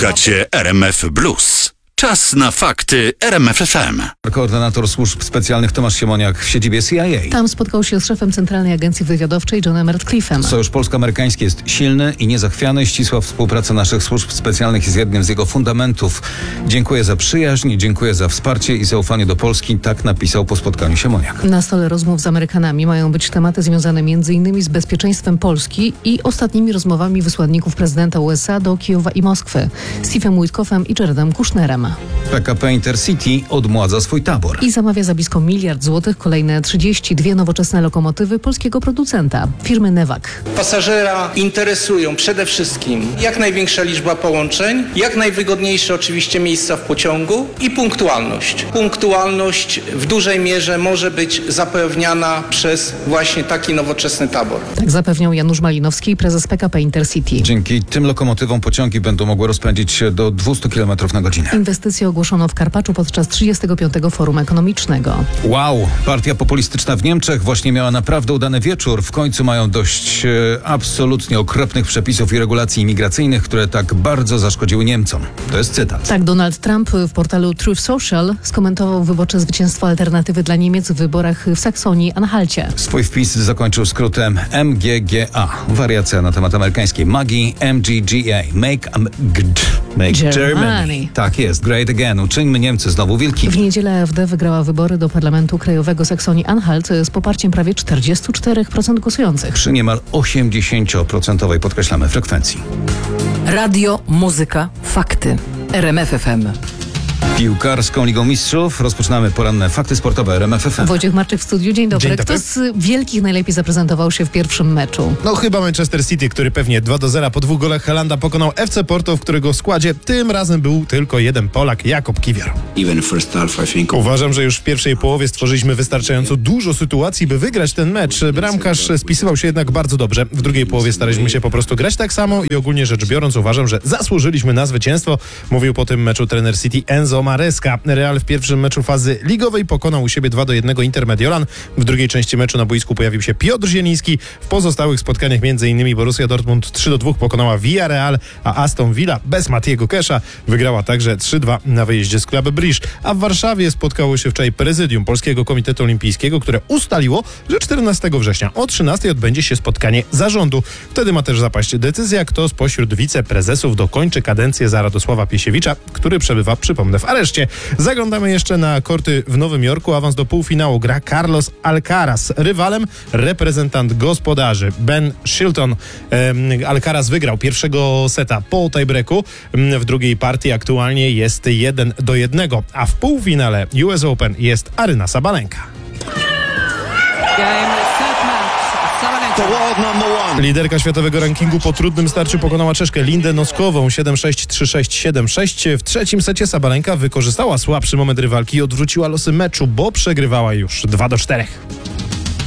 Słuchacie RMF Blues. Czas na fakty RMF FM. Koordynator służb specjalnych Tomasz Siemoniak w siedzibie CIA. Tam spotkał się z szefem Centralnej Agencji Wywiadowczej Johnem Ratcliffe'em. Sojusz polsko-amerykański jest silny i niezachwiany. Ścisła współpraca naszych służb specjalnych jest jednym z jego fundamentów. Dziękuję za przyjaźń, dziękuję za wsparcie i zaufanie do Polski. Tak napisał po spotkaniu Siemoniak. Na stole rozmów z Amerykanami mają być tematy związane m.in. z bezpieczeństwem Polski i ostatnimi rozmowami wysłanników prezydenta USA do Kijowa i Moskwy, Steve'em Witkoffem i Jaredem Kushnerem. PKP Intercity odmładza swój tabor. I zamawia za blisko 1 miliard złotych kolejne 32 nowoczesne lokomotywy polskiego producenta, firmy Newag. Pasażera interesują przede wszystkim jak największa liczba połączeń, jak najwygodniejsze oczywiście miejsca w pociągu i punktualność. Punktualność w dużej mierze może być zapewniana przez właśnie taki nowoczesny tabor. Tak zapewniał Janusz Malinowski, prezes PKP Intercity. Dzięki tym lokomotywom pociągi będą mogły rozpędzić się do 200 km na godzinę. Inwestycje ogłoszono w Karpaczu podczas 35. Forum Ekonomicznego. Wow, partia populistyczna w Niemczech właśnie miała naprawdę udany wieczór. W końcu mają dość absolutnie okropnych przepisów i regulacji imigracyjnych, które tak bardzo zaszkodziły Niemcom. To jest cytat. Tak, Donald Trump w portalu Truth Social skomentował wyborcze zwycięstwo Alternatywy dla Niemiec w wyborach w Saksonii-Anhalcie. Swój wpis zakończył skrótem MGGA. Wariacja na temat amerykańskiej magii. MGGA. Make Germany. Tak jest. Great again. Uczyńmy Niemcy znowu wielkimi. W niedzielę AfD wygrała wybory do Parlamentu Krajowego Saksonii-Anhalt z poparciem prawie 44% głosujących. Przy niemal 80% podkreślamy frekwencji. Radio, muzyka, fakty. RMF FM. Piłkarską Ligą Mistrzów rozpoczynamy poranne fakty sportowe RMF FM. Wojciech Marczyk w studiu. Dzień dobry. Dzień dobry. Kto z wielkich najlepiej zaprezentował się w pierwszym meczu? No chyba Manchester City, który pewnie 2-0 po 2 golach Haalanda pokonał FC Porto, w którego składzie tym razem był tylko jeden Polak, Jakub Kiwior. Uważam, że już w pierwszej połowie stworzyliśmy wystarczająco dużo sytuacji, by wygrać ten mecz. Bramkarz spisywał się jednak bardzo dobrze. W drugiej połowie staraliśmy się po prostu grać tak samo i ogólnie rzecz biorąc uważam, że zasłużyliśmy na zwycięstwo. Mówił po tym meczu trener City Enzo Maresca. Real w pierwszym meczu fazy ligowej pokonał u siebie 2-1 Inter Mediolan. W drugiej części meczu na boisku pojawił się Piotr Zieliński. W pozostałych spotkaniach m.in. Borussia Dortmund 3-2 pokonała Villarreal, a Aston Villa bez Matiego Kesha wygrała także 3-2 na wyjeździe z Club Brugge. A w Warszawie spotkało się wczoraj prezydium Polskiego Komitetu Olimpijskiego, które ustaliło, że 14 września o 13 odbędzie się spotkanie zarządu. Wtedy ma też zapaść decyzja, kto spośród wiceprezesów dokończy kadencję za Radosława Piesiewicza, który przebywa, przypomnę, w areszcie. Zaglądamy jeszcze na korty w Nowym Jorku. Awans do półfinału gra Carlos Alcaraz. Rywalem reprezentant gospodarzy Ben Shilton. Alcaraz wygrał pierwszego seta po tiebreaku. W drugiej partii aktualnie jest 1-1, a w półfinale US Open jest Aryna Sabalenka. Liderka światowego rankingu po trudnym starciu pokonała Czeszkę Lindę Noskową 7-6, 3-6, 7-6. W trzecim secie Sabalenka wykorzystała słabszy moment rywalki i odwróciła losy meczu, bo przegrywała już 2-4.